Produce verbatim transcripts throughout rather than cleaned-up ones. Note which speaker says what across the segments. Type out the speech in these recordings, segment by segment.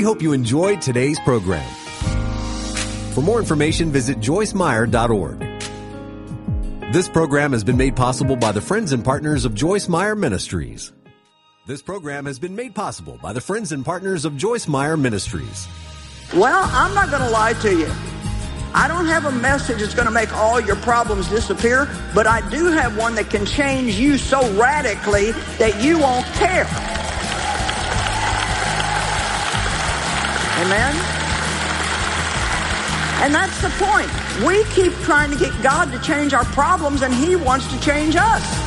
Speaker 1: hope you enjoyed today's program. For more information, visit joyce meyer dot org. This program has been made possible by the friends and partners of Joyce Meyer Ministries. This program has been made possible by the friends and partners of Joyce Meyer Ministries.
Speaker 2: Well, I'm not going to lie to you. I don't have a message that's going to make all your problems disappear, but I do have one that can change you so radically that you won't care. Amen? And that's the point. We keep trying to get God to change our problems, and He wants to change us.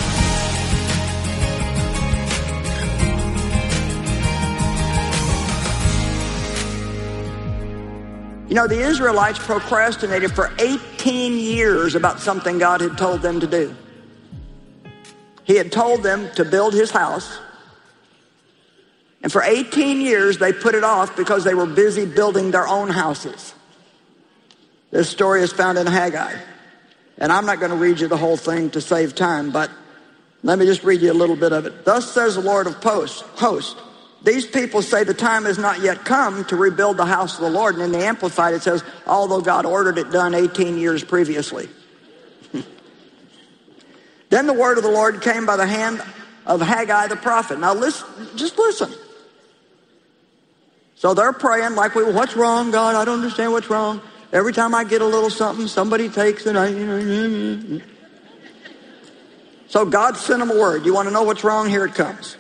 Speaker 2: You know, the Israelites procrastinated for eighteen years about something God had told them to do. He had told them to build His house. And for eighteen years, they put it off because they were busy building their own houses. This story is found in Haggai. And I'm not going to read you the whole thing to save time, but let me just read you a little bit of it. Thus says the Lord of hosts, host. These people say the time has not yet come to rebuild the house of the Lord. And in the Amplified it says, although God ordered it done eighteen years previously. Then the word of the Lord came by the hand of Haggai the prophet. Now listen, just listen. So they're praying like, we, what's wrong, God? I don't understand what's wrong. Every time I get a little something, somebody takes it. I, you know. So God sent them a word. You want to know what's wrong? Here it comes.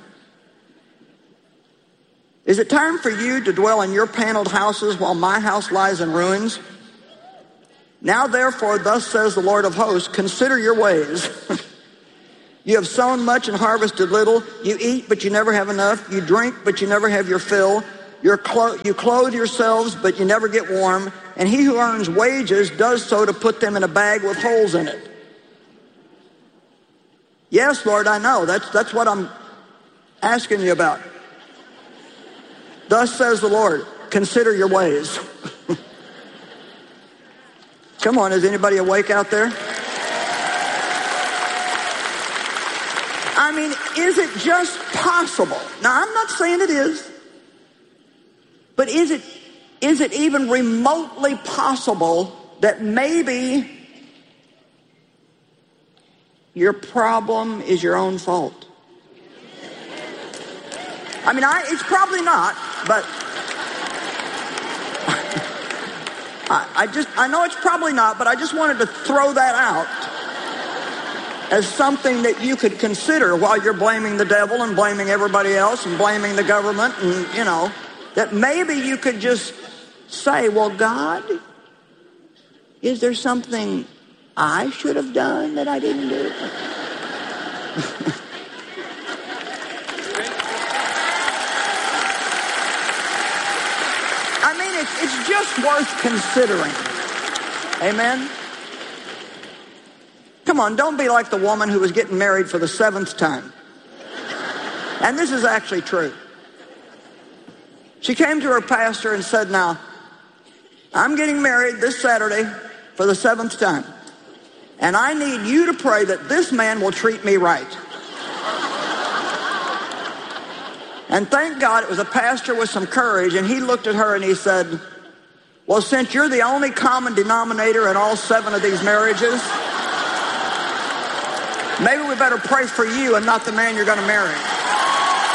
Speaker 2: Is it time for you to dwell in your paneled houses while my house lies in ruins? Now therefore, thus says the Lord of hosts, consider your ways. You have sown much and harvested little. You eat, but you never have enough. You drink, but you never have your fill. You're clo- you clothe yourselves, but you never get warm. And he who earns wages does so to put them in a bag with holes in it. Yes, Lord, I know. That's, that's what I'm asking you about. Thus says the Lord, consider your ways. Come on, is anybody awake out there? I mean, is it just possible? Now, I'm not saying it is. But is it, is it even remotely possible that maybe your problem is your own fault? I mean, I, it's probably not, but I, I just, I know it's probably not, but I just wanted to throw that out as something that you could consider while you're blaming the devil and blaming everybody else and blaming the government and, you know, that maybe you could just say, well, God, is there something I should have done that I didn't do? I mean, it's, it's just worth considering. Amen? Come on, don't be like the woman who was getting married for the seventh time. And this is actually true. She came to her pastor and said, now, I'm getting married this Saturday for the seventh time. And I need you to pray that this man will treat me right. And thank God it was a pastor with some courage, and he looked at her and he said, well, since you're the only common denominator in all seven of these marriages, maybe we better pray for you and not the man you're going to marry.